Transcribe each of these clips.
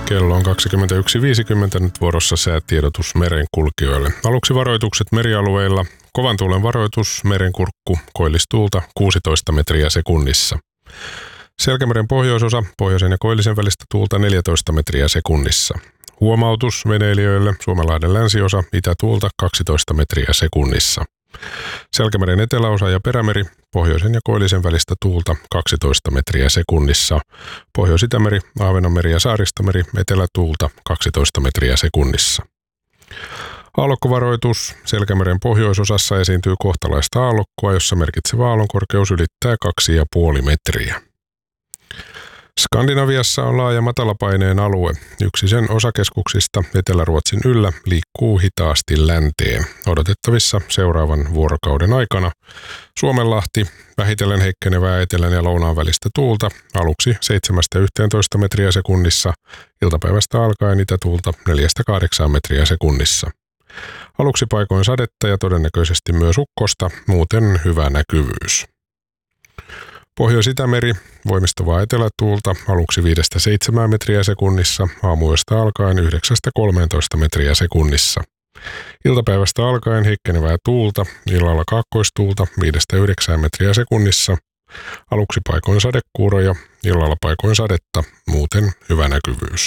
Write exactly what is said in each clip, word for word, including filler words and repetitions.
Kello on kaksikymmentäyksi viisikymmentä, nyt vuorossa säätiedotus merenkulkijoille. Aluksi varoitukset merialueilla. Kovan tuulen varoitus, merenkurkku, koillistuulta kuusitoista metriä sekunnissa. Selkämeren pohjoisosa, pohjoisen ja koillisen välistä tuulta neljätoista metriä sekunnissa. Huomautus veneilijöille, Suomenlahden länsiosa, itätuulta kaksitoista metriä sekunnissa. Selkämeren eteläosa ja perämeri, pohjoisen ja koillisen välistä tuulta kaksitoista metriä sekunnissa. Pohjois-Itämeri, Ahvenanmeri ja Saaristomeri, etelätuulta kaksitoista metriä sekunnissa. Aallokkovaroitus. Selkämeren pohjoisosassa esiintyy kohtalaista aallokkoa, jossa merkitsevä aallonkorkeus ylittää kaksi pilkku viisi metriä. Skandinaviassa on laaja matalapaineen alue. Yksi sen osakeskuksista Etelä-Ruotsin yllä liikkuu hitaasti länteen. Odotettavissa seuraavan vuorokauden aikana Suomenlahti, vähitellen heikkenevää etelän ja lounaan välistä tuulta, aluksi seitsemästä yhteentoista metriä sekunnissa, iltapäivästä alkaen itätuulta neljästä kahdeksaan metriä sekunnissa. Aluksi paikoin sadetta ja todennäköisesti myös ukkosta, muuten hyvä näkyvyys. Pohjois-Itämeri, voimistuvaa etelätuulta, aluksi viidestä seitsemään metriä sekunnissa, aamuyöstä alkaen yhdeksästä kolmeentoista metriä sekunnissa. Iltapäivästä alkaen heikkenevää tuulta, illalla kaakkoistuulta viidestä yhdeksään metriä sekunnissa, aluksi paikoin sadekuuroja, illalla paikoin sadetta, muuten hyvä näkyvyys.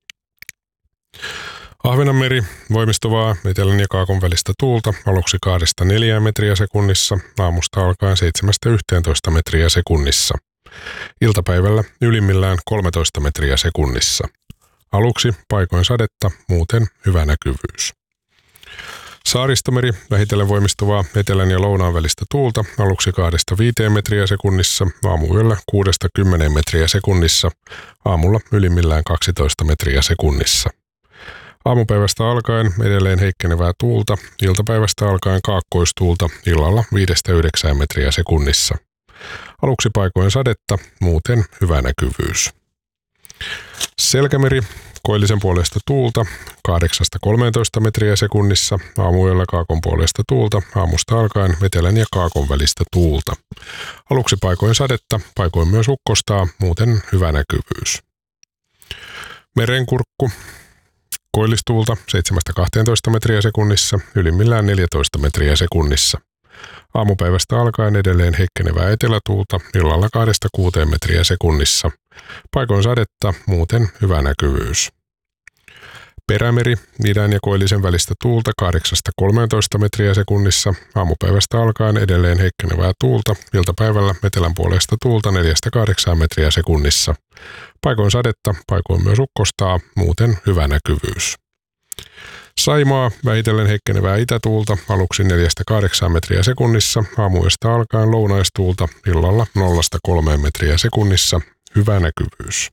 Ahvenanmeri, voimistuvaa etelän ja kaakon välistä tuulta, aluksi kahdesta neljään metriä sekunnissa, aamusta alkaen seitsemästä yhteentoista metriä sekunnissa. Iltapäivällä ylimmillään kolmetoista metriä sekunnissa. Aluksi paikoin sadetta, muuten hyvä näkyvyys. Saaristomeri, vähitellen voimistuvaa etelän ja lounaan välistä tuulta, aluksi kahdesta viiteen metriä sekunnissa, aamuyöllä kuudesta kymmeneen metriä sekunnissa, aamulla ylimmillään kaksitoista metriä sekunnissa. Aamupäivästä alkaen edelleen heikkenevää tuulta, iltapäivästä alkaen kaakkoistuulta, illalla viidestä yhdeksään metriä sekunnissa. Aluksi paikoin sadetta, muuten hyvä näkyvyys. Selkämeri, koillisen puolesta tuulta, kahdeksasta kolmeentoista metriä sekunnissa, aamuyöllä kaakon puolesta tuulta, aamusta alkaen etelän ja kaakon välistä tuulta. Aluksi paikoin sadetta, paikoin myös ukkostaa, muuten hyvä näkyvyys. Merenkurkku. Koillistuulta seitsemästä kahteentoista metriä sekunnissa, ylimmillään neljätoista metriä sekunnissa. Aamupäivästä alkaen edelleen heikkenevää etelätuulta, illalla kahdesta kuuteen metriä sekunnissa. Paikoin sadetta, muuten hyvä näkyvyys. Perämeri, idän ja koillisen välistä tuulta kahdeksasta kolmeentoista metriä sekunnissa, aamupäivästä alkaen edelleen heikkenevää tuulta, iltapäivällä etelän puolesta tuulta neljästä kahdeksaan metriä sekunnissa. Paikoin sadetta, paikoin myös ukkostaa, muuten hyvä näkyvyys. Saimaa, vähitellen heikkenevää itätuulta, aluksi neljästä kahdeksaan metriä sekunnissa, aamuyöstä alkaen lounaistuulta, illalla nollasta kolmeen metriä sekunnissa, hyvä näkyvyys.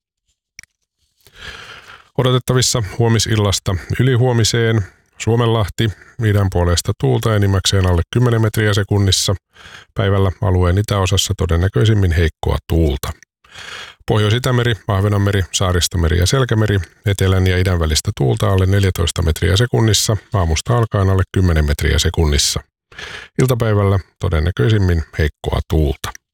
Odotettavissa huomisillasta ylihuomiseen, Suomenlahti, idän puolesta tuulta enimmäkseen alle kymmenen metriä sekunnissa, päivällä alueen itäosassa todennäköisimmin heikkoa tuulta. Pohjois-Itämeri, Ahvenanmeri, Saaristomeri ja Selkämeri, etelän ja idän välistä tuulta alle neljätoista metriä sekunnissa, aamusta alkaen alle kymmenen metriä sekunnissa. Iltapäivällä todennäköisimmin heikkoa tuulta.